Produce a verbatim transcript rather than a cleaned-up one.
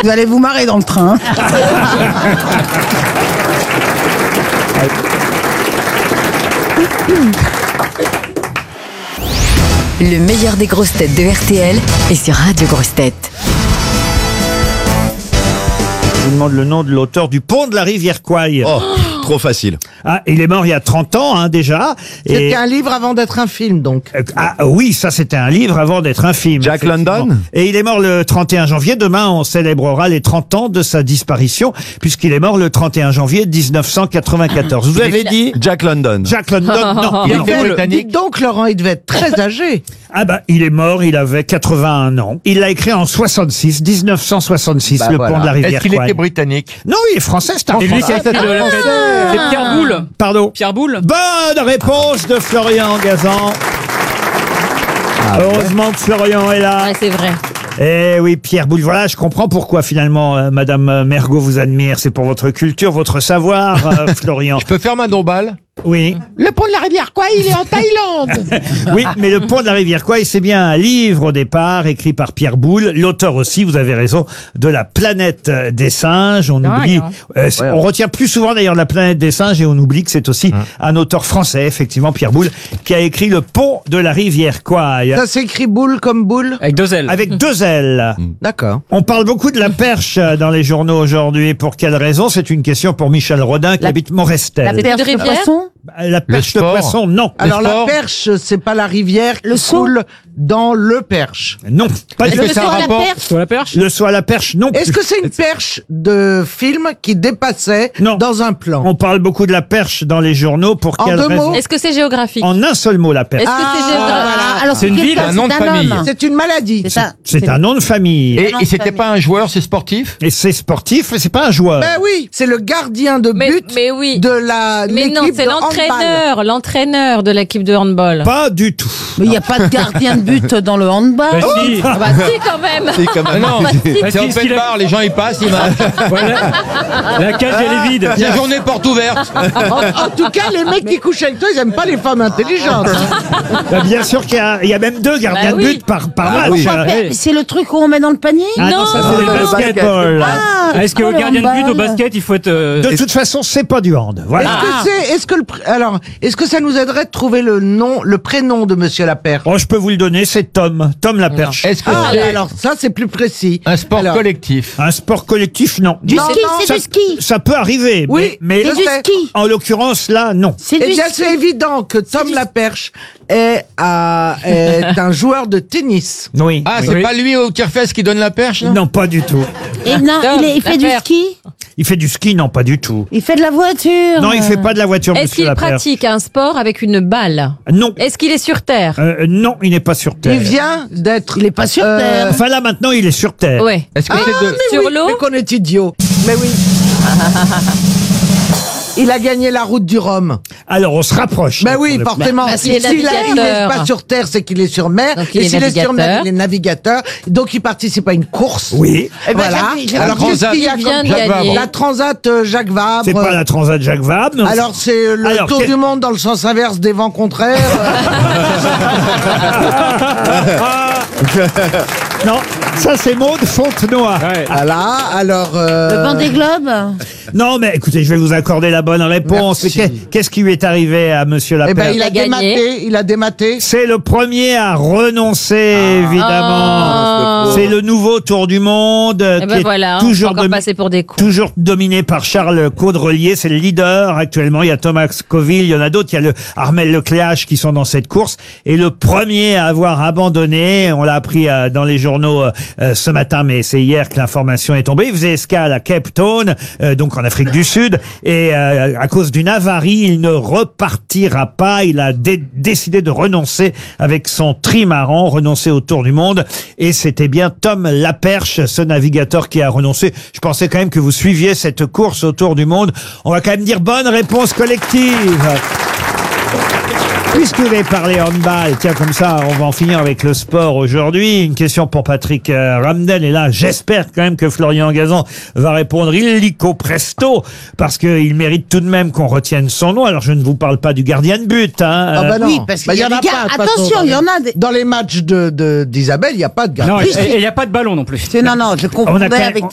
Vous allez vous marrer dans le train. Le meilleur des grosses têtes de R T L est sur Radio Grosses Têtes. Je vous demande le nom de l'auteur du Pont de la rivière Kwai. Oh, trop facile. Ah, il est mort il y a trente ans, hein, déjà. C'était Et- un livre avant d'être un film, donc. Euh, Ah oui, ça c'était un livre avant d'être un film. Jack effectivement. London. Et il est mort le trente et un janvier. Demain, on célébrera les trente ans de sa disparition, puisqu'il est mort le trente et un janvier mille neuf cent quatre-vingt-quatorze. Vous avez dit Jack London. Jack London? Non. Il non. était britannique. Dites donc, Laurent, il devait être très âgé. Ah bah, il est mort, il avait quatre-vingt-un ans. Il l'a écrit en soixante-six, mille neuf cent soixante-six, Bah le voilà. pont de la rivière Est-ce qu'il Kwai. était britannique? Non, il est français, c'est un C'est lui qui Français. a fait de la fête. C'est Pierre Boulle. Pardon. Pierre Boulle. Bonne réponse de Florian Gazan. Heureusement que Florian est là. Ouais, c'est vrai. Eh oui, Pierre Boulle. Voilà, je comprends pourquoi finalement euh, Madame Mergot vous admire. C'est pour votre culture, votre savoir, euh, Florian. Je peux faire ma dombale? Oui. Le pont de la rivière, quoi, il est en Thaïlande. Oui, mais le pont de la rivière Kwai, c'est bien un livre au départ, écrit par Pierre Boulle, l'auteur aussi, vous avez raison, de La planète des singes. On Ah, oublie, non. euh, c'est- on retient plus souvent d'ailleurs La planète des singes et on oublie que c'est aussi un auteur français, effectivement, Pierre Boulle, qui a écrit le pont de la rivière Kwai. Ça s'écrit boule comme boule. Avec deux ailes. Avec deux ailes. D'accord. On parle beaucoup de la perche euh, dans les journaux aujourd'hui. Pour quelle raison? C'est une question pour Michel Rodin qui La- habite Morestel. La perche de rivière poisson. La perche de sport. poisson, non. Alors la sport. perche, c'est pas la rivière qui Le seau. coule dans le perche. Non, pas du Est-ce que tout. c'est un saut à la rapport perche. sur la perche? Le saut à la perche, non. Est-ce plus. que c'est une perche de film qui dépassait Non. dans un plan? On parle beaucoup de la perche dans les journaux. Pour En quelle deux raison? mots Est-ce que c'est géographique? En un seul mot, la perche. Est-ce que Ah, c'est géographique? voilà. Alors C'est une ville, quelqu'un, un nom de c'est famille. homme. C'est une maladie. C'est ça. C'est un nom de famille. Et, Non, et c'était famille. pas un joueur, c'est sportif? Et c'est sportif, mais c'est pas un joueur. Ben oui, c'est le gardien de Mais, but mais oui. de la Mais non, l'équipe c'est de handball. l'entraîneur, l'entraîneur de l'équipe de handball. Pas du tout. Mais il n'y a pas de gardien de but dans le handball. Ah bah si quand même. Ah non, c'est si, open bar, les gens y passent, ils marchent. La cage, elle est vide. La journée porte ouverte. En, en tout cas, les mecs qui couchent avec toi, ils aiment pas les femmes intelligentes. hein. Bah, bien sûr qu'il y a, il y a même deux gardiens Bah de oui. but par, par Ah match. oui. Euh, Mais C'est le truc où on met dans le panier. Ah non, Non. ça c'est le le basket. basketball. Ah, Est-ce que oh, le le gardien de but au handball. basket, il faut être. euh, De toute façon, c'est pas du hand. Est-ce Voilà. que c'est, est-ce que le, pr- alors, est-ce que ça nous aiderait de trouver le nom, le prénom de Monsieur Laperche? Oh, je peux vous le donner, c'est Tom. Tom la perche. Est-ce que Ah, c'est alors ça c'est plus précis. un sport Alors, collectif? Un sport collectif, non. Du Non, ski, non, c'est ça, du ski. ça peut arriver. Oui, mais, mais C'est du sais. ski. en l'occurrence, là, non. C'est Eh du bien, ski. c'est évident que Tom du- Laperche est, à- est un joueur de tennis. Oui. Ah, Oui. c'est pas lui au tire-fesse qui donne la perche, non? Non, pas du tout. Et non, Tom, il, est- il la fait du perche. ski. Il fait du ski, non, pas du tout. Il fait de la voiture. Non, il fait pas de la voiture, Est-ce monsieur qu'il Laperche. pratique un sport avec une balle? Non. Est-ce qu'il est sur terre? Euh, non, il n'est pas sur Terre. Il vient d'être. Il est pas sur Euh, terre. Enfin là, maintenant, il est sur Terre. Ouais. Est-ce que Ah, c'est de... mais Sur oui, l'eau mais qu'on est idiot. Mais oui. Il a gagné la route du Rhum. Alors, on se rapproche. Ben oui, Pour le- forcément. Bah, s'il est S'il a- il navigateur. n'est pas sur terre, c'est qu'il est sur mer. Donc, il et est s'il est sur mer, navigateur. il est navigateur. Donc, il participe à une course. Oui. Eh ben, Voilà. j'avais- j'avais Alors, dit- qu'est-ce qu'il y a Il vient comme- de Jacques gagner. Vabre. La Transat euh, Jacques Vabre. C'est pas la Transat Jacques Vabre. non. Alors, c'est le Alors, tour quel- du monde dans le sens inverse des vents contraires. Non, ça c'est Maud Fontenoy. Ouais. Voilà. Alors. euh, Le vent des globes. Non, mais écoutez, je vais vous accorder la bonne réponse. Merci. Mais qu'est- Qu'est-ce qui lui est arrivé à monsieur Eh ben, Laperche? il a Il a gagné. dématé. Il a dématé. C'est le premier à renoncer, Ah. évidemment. C'est le nouveau Tour du Monde. euh, Et qui ben est voilà, on peut toujours, encore domi- passer pour des cons. toujours dominé par Charles Caudrelier. C'est le leader actuellement. Il y a Thomas Coville, il y en a d'autres. Il y a le Armel Lecléache qui sont dans cette course. Et le premier à avoir abandonné, on l'a appris euh, dans les journaux euh, ce matin, mais c'est hier que l'information est tombée. Il faisait escale à Cape Town, euh, donc en Afrique du Sud. Et euh, à cause d'une avarie, il ne repartira pas. Il a dé- décidé de renoncer avec son trimaran, renoncer au Tour du Monde. Et c'était bien Tom Laperche, ce navigateur, qui a renoncé. Je pensais quand même que vous suiviez cette course au Tour du Monde. On va quand même dire bonne réponse collective. Puisque vous avez parlé handball, tiens, comme ça, on va en finir avec le sport aujourd'hui. Une question pour Patrick euh, Ramdel. Et là, j'espère quand même que Florian Gazan va répondre illico presto, parce qu'il mérite tout de même qu'on retienne son nom. Alors, je ne vous parle pas du gardien de but, hein. Ah bah non. Oui, parce Bah, qu'il y a en des a gars- pas, de toute attention, façon, il y en a des- Dans les matchs de de- d'Isabelle, il n'y a pas de gardien. Non, Oui, et il n'y a pas de ballon non plus. C'est- Non, non, je On a confondais quand même- avec